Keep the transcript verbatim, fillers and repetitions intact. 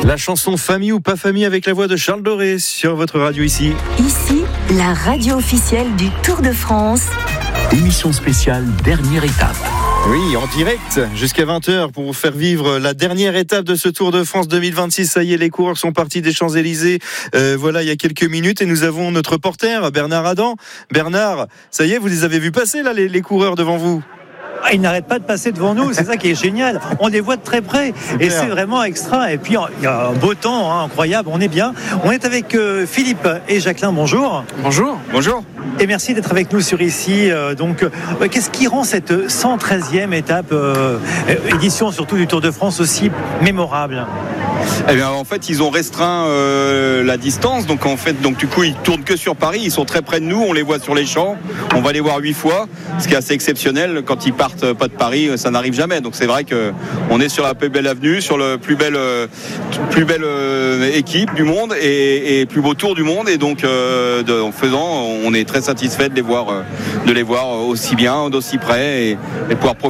La chanson Famille ou pas famille avec la voix de Charles Doré sur votre radio ici. Ici, la radio officielle du Tour de France. Émission spéciale dernière étape. Oui, en direct jusqu'à vingt heures pour vous faire vivre la dernière étape de ce Tour de France deux mille vingt-six. Ça y est, les coureurs sont partis des Champs-Élysées. Euh, voilà, il y a quelques minutes et nous avons notre porteur Bernard Adam. Bernard, ça y est, vous les avez vus passer là, les, les coureurs devant vous? Ah, ils n'arrêtent pas de passer devant nous, c'est ça qui est génial. On les voit de très près et c'est vraiment extra. Et puis il y a un beau temps, hein, incroyable. On est bien. On est avec euh, Philippe et Jacqueline. Bonjour. Bonjour. Bonjour. Et merci d'être avec nous sur ici. Euh, donc, euh, qu'est-ce qui rend cette cent treizième étape, euh, édition surtout du Tour de France, aussi mémorable? Eh bien, en fait, ils ont restreint euh, la distance. Donc, en fait, donc du coup, ils tournent que sur Paris. Ils sont très près de nous. On les voit sur les champs. On va les voir huit fois, ce qui est assez exceptionnel. Quand ils partent pas de Paris, ça n'arrive jamais. Donc, c'est vrai que on est sur la plus belle avenue, sur le plus belle, euh, plus belle euh, équipe du monde et, et plus beau tour du monde. Et donc, euh, de, en faisant, on est très satisfait de les voir, euh, de les voir aussi bien, d'aussi près et, et pouvoir profiter